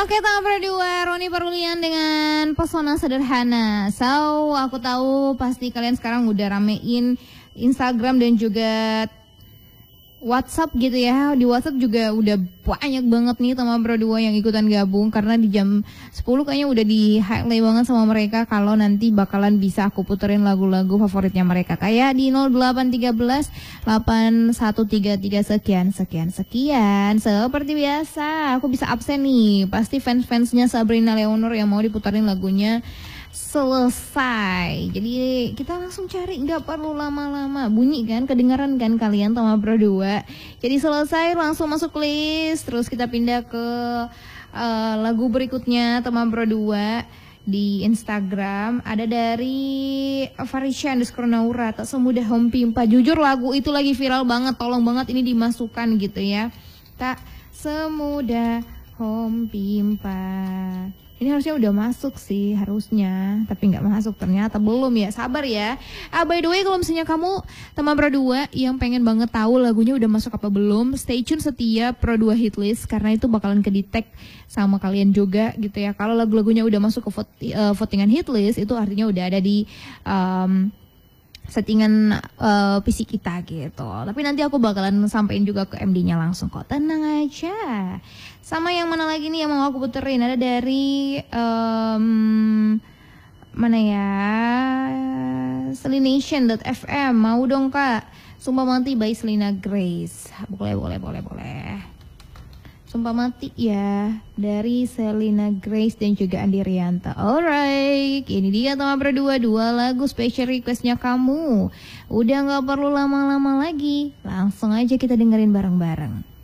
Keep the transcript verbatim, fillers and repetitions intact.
Oke, tahap berdua, Roni Perlian dengan Pesona Sederhana. So, aku tahu pasti kalian sekarang udah ramein Instagram dan juga WhatsApp gitu ya. Di WhatsApp juga udah banyak banget nih teman berdua yang ikutan gabung. Karena di jam sepuluh kayaknya udah di highlight banget sama mereka kalau nanti bakalan bisa aku puterin lagu-lagu favoritnya mereka. Kayak di nol delapan tiga belas delapan satu tiga tiga sekian, sekian, sekian. Seperti biasa, aku bisa absen nih. Pasti fans-fansnya Sabrina Leonor yang mau diputerin lagunya selesai. Jadi kita langsung cari, nggak perlu lama-lama. Bunyi kan, kedengaran kan kalian sama berdua. Jadi selesai langsung masuk list. Terus kita pindah ke uh, lagu berikutnya teman berdua. Di Instagram ada dari Farisha underscore Naura, tak semudah home pimpa. Jujur lagu itu lagi viral banget, tolong banget ini dimasukkan gitu ya. Tak semudah home pimpa. Ini harusnya udah masuk sih, harusnya. Tapi nggak masuk, ternyata belum ya. Sabar ya. Ah, by the way, kalau misalnya kamu teman berdua yang pengen banget tahu lagunya udah masuk apa belum, stay tune setiap Pro dua Hitlist. Karena itu bakalan ke-detect sama kalian juga gitu ya. Kalau lagu-lagunya udah masuk ke vote, uh, votingan Hitlist, itu artinya udah ada di um, settingan uh, P C kita gitu. Tapi nanti aku bakalan sampein juga ke M D-nya langsung kok. Tenang aja. Sama yang mana lagi nih yang mau aku puterin? Ada dari um, mana ya? Selination dot f m. Mau dong Kak. Sumpah Mati by Selena Grace. Boleh, boleh, boleh, boleh. Sumpah Mati ya, dari Selena Grace dan juga Andi Rianta. Alright, ini dia teman berdua, dua lagu special requestnya kamu. Udah gak perlu lama-lama lagi, langsung aja kita dengerin bareng-bareng.